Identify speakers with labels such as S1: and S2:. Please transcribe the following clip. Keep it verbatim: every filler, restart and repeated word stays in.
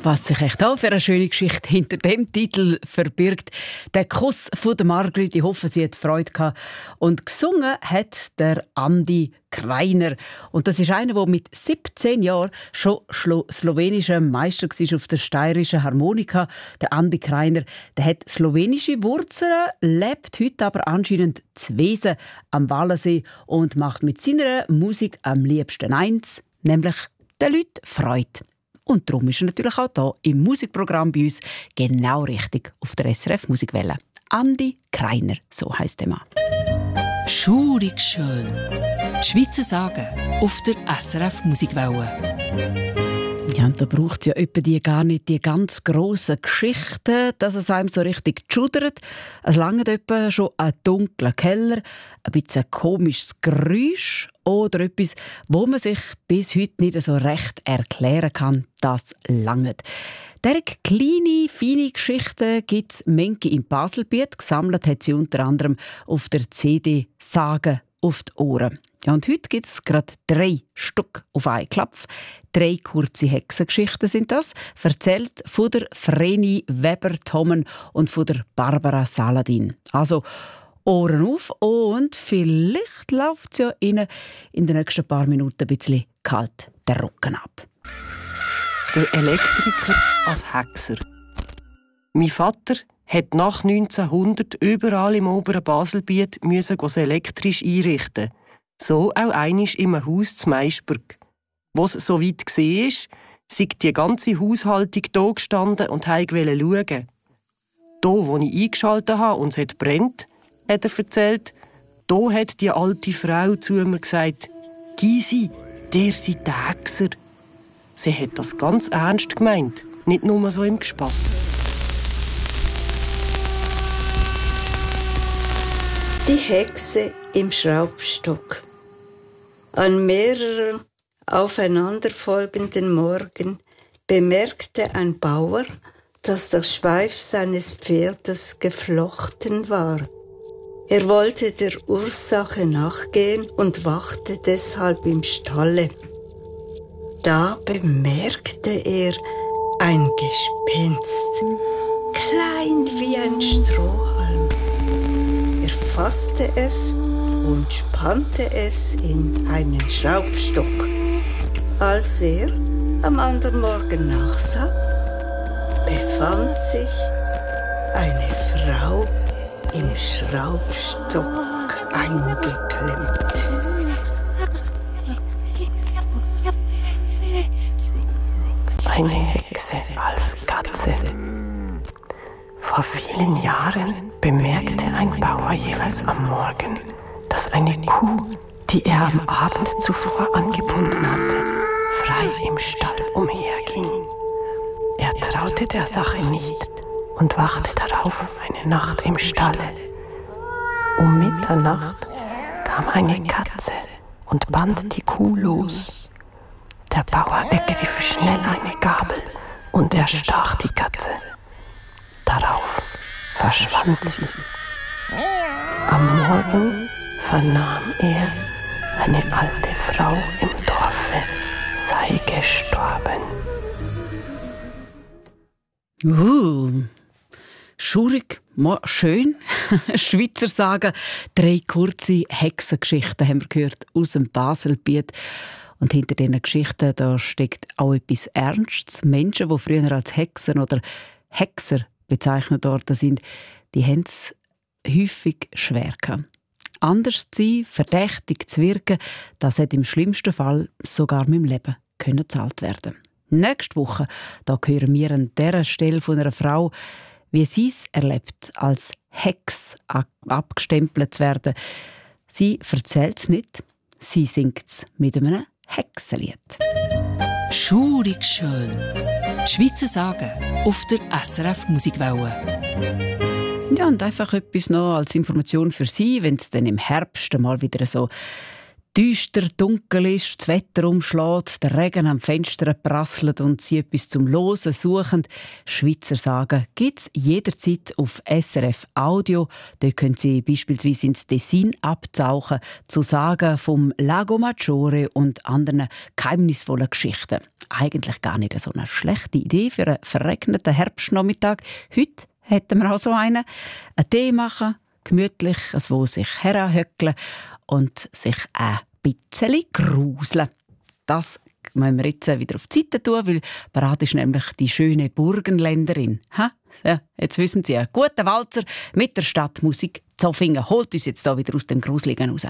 S1: Was sich echt auch für eine schöne Geschichte hinter dem Titel verbirgt. Der Kuss von der Margrit, ich hoffe, sie hat Freude gehabt. Und gesungen hat der Andi Kreiner. Und das ist einer, der mit siebzehn Jahren schon slowenischer Meister war auf der steirischen Harmonika. Der Andi Kreiner, der hat slowenische Wurzeln, lebt heute aber anscheinend zu Wesen am Wallensee und macht mit seiner Musik am liebsten eins, nämlich den Leuten Freude. Und darum ist er natürlich auch hier im Musikprogramm bei uns genau richtig auf der S R F Musikwelle. Andi Kreiner, so heisst der Mann.
S2: Schurig schön. Schweizer Sagen auf der S R F Musikwelle.
S1: Ja, und da braucht es ja etwa die gar nicht die ganz grossen Geschichten, dass es einem so richtig schudert. Es langt etwa schon ein dunkler Keller, ein bisschen ein komisches Geräusch oder etwas, wo man sich bis heute nicht so recht erklären kann, das langt. Diese kleine, feine Geschichten gibt es Menke im Baselbiet. Gesammelt hat sie unter anderem auf der C D «Sagen auf die Ohren». Ja, und heute gibt es gerade drei Stück auf einen Klapf. Drei kurze Hexengeschichten sind das, erzählt von der Vreni Weber-Thommen und von der Barbara Saladin. Also Ohren auf und vielleicht läuft es ja Ihnen in den nächsten paar Minuten ein bisschen kalt der Rücken ab.
S3: Der Elektriker als Hexer. Mein Vater hat nach neunzehnhundert überall im oberen Baselbiet das elektrisch einrichten. So auch einisch im Haus zu Meisberg. Was so weit war, sei die ganze Haushaltung hier gestanden und wollte schauen. Hier, wo ich eingeschaltet habe und es hat brennt, hat er erzählt, hier hat die alte Frau zu mir gesagt, «Gysi, der seid der Hexer.» Sie hat das ganz ernst gemeint, nicht nur so im Gespass.
S4: Die Hexe im Schraubstock. An mehreren aufeinanderfolgenden Morgen bemerkte ein Bauer, dass der Schweif seines Pferdes geflochten war. Er wollte der Ursache nachgehen und wachte deshalb im Stalle. Da bemerkte er ein Gespenst, klein wie ein Strohhalm. Er fasste es und spannte es in einen Schraubstock. Als er am anderen Morgen nachsah, befand sich eine Frau im Schraubstock eingeklemmt.
S3: Eine Hexe als Katze. Vor vielen Jahren bemerkte ein Bauer jeweils am Morgen, dass eine Kuh, die er am Abend zuvor angebunden hatte, frei im Stall umherging. Er traute der Sache nicht und wachte darauf eine Nacht im Stalle. Um Mitternacht kam eine Katze und band die Kuh los. Der Bauer ergriff schnell eine Gabel und erstach die Katze. Darauf verschwand sie. Am Morgen vernahm er, eine alte Frau im Dorfe sei gestorben.
S1: Uh, schurig, schön. Schweizer Sagen. Drei kurze Hexengeschichten haben wir gehört aus dem Baselbiet. Und hinter diesen Geschichten da steckt auch etwas Ernstes. Menschen, die früher als Hexen oder Hexer bezeichnet worden sind, die haben es häufig schwer gehabt. Anders zu sein, verdächtig zu wirken, das hat im schlimmsten Fall sogar mit dem Leben können gezahlt werden. Nächste Woche da hören wir an dieser Stelle von einer Frau, wie sie es erlebt, als Hex abgestempelt zu werden. Sie erzählt es nicht, sie singt es mit einem Hexenlied.
S2: Schurig schön. Schweizer Sagen auf der S R F Musikwelle.
S1: Ja, und einfach etwas noch als Information für Sie, wenn es dann im Herbst mal wieder so düster, dunkel ist, das Wetter umschlägt, der Regen am Fenster prasselt und sie etwas zum Losen suchen. Schweizer Sagen gibt es jederzeit auf S R F Audio. Dort können Sie beispielsweise ins Tessin abtauchen, zu Sagen vom Lago Maggiore und anderen geheimnisvollen Geschichten. Eigentlich gar nicht so eine schlechte Idee für einen verregneten Herbstnachmittag. Heute hätten wir auch so einen. Einen Tee machen, gemütlich, wo sich heranhöckeln und sich ein bisschen gruseln. Das müssen wir jetzt wieder auf die Seite tun, weil parat ist nämlich die schöne Burgenländerin. Ha? Ja, jetzt wissen Sie, ein guter Walzer mit der Stadtmusik Zoffingen holt uns jetzt da wieder aus dem Gruseligen raus.